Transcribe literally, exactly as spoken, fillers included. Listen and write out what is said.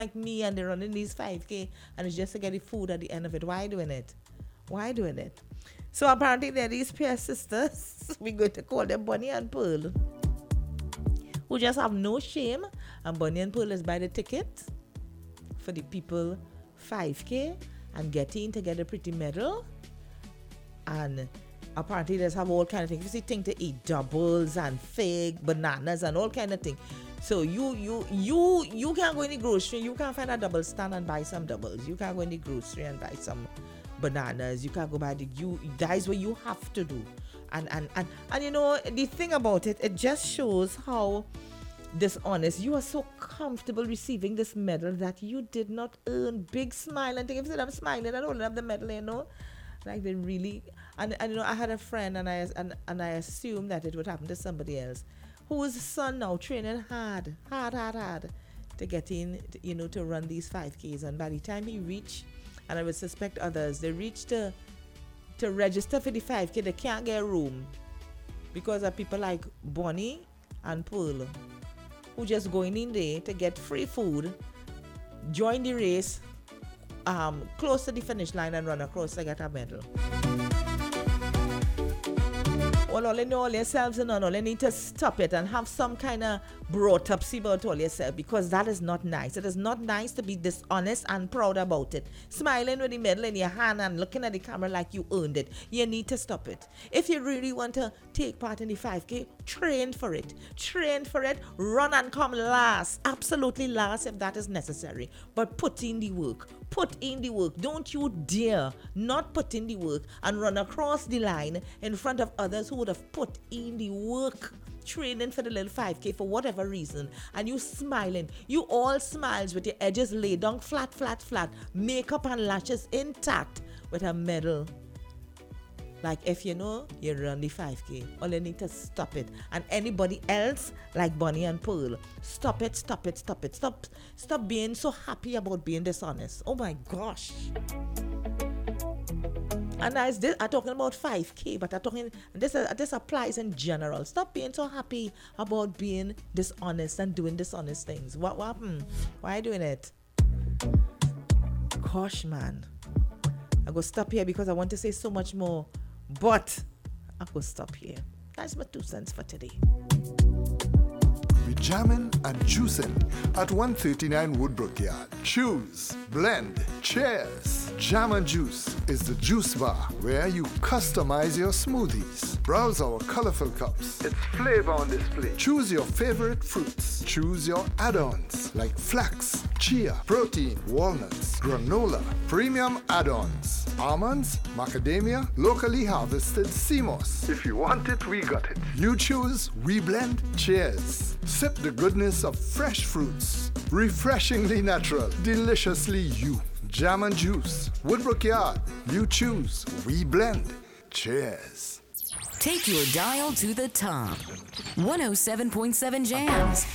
like me and they're running these five K and it's just to get the food at the end of it. Why doing it? Why doing it? So apparently there are these pair sisters, we're going to call them Bunny and Pearl, who just have no shame, and Bunny and Pearl is buy the ticket for the people five K and get in to get a pretty medal. And apparently they have all kind of things. You see things to eat, doubles and fig, bananas and all kind of things. So you you you you can't go in the grocery, you can't find a double stand and buy some doubles. You can't go in the grocery and buy some bananas. You can't go buy the you that is what you have to do. And and and and you know the thing about it, it just shows how dishonest you are. So comfortable receiving this medal that you did not earn. Big smile and think if I'm smiling and holding up the medal, you know. Like they really and, and you know I had a friend and I and, and I assumed that it would happen to somebody else whose son now training hard, hard, hard, hard to get in, you know, to run these five Ks. And by the time he reached, and I would suspect others, they reached to, to register for the five K, they can't get a room because of people like Bonnie and Pearl who just going in there to get free food, join the race, um, close to the finish line and run across to get a medal. Well, all you know all yourselves and all, you need to stop it and have some kind of brought up about all yourself, because that is not nice. It is not nice to be dishonest and proud about it. Smiling with the medal in your hand and looking at the camera like you earned it. You need to stop it. If you really want to take part in the five K, train for it. Train for it. Run and come last. Absolutely last if that is necessary. But put in the work. Put in the work. Don't you dare not put in the work and run across the line in front of others who would have put in the work training for the little five K for whatever reason, and you smiling. You all smiles with your edges laid down flat, flat, flat, makeup and lashes intact with a medal. Like if you know you run the five K, all you need to stop it. And anybody else like Bonnie and Pearl, stop it, stop it, stop it, stop, stop being so happy about being dishonest. Oh my gosh. And as this, I'm talking about five K, but I'm talking this. Uh, this applies in general. Stop being so happy about being dishonest and doing dishonest things. What, what happened? Why are you doing it? Gosh, man. I go stop here because I want to say so much more, but I go stop here. That's my two cents for today. We jamming and juicing at one thirty-nine Woodbrook Yard. Choose, blend, cheers. Jam and Juice is the juice bar where you customize your smoothies. Browse our colorful cups. It's flavor on display. Choose your favorite fruits. Choose your add-ons like flax, chia, protein, walnuts, granola, premium add-ons, almonds, macadamia, locally harvested sea moss. If you want it, we got it. You choose, we blend. Cheers. Sip the goodness of fresh fruits. Refreshingly natural. Deliciously you. Jam and Juice. Woodbrook Yard. You choose. We blend. Cheers. Take your dial to the top. one oh seven point seven Jams.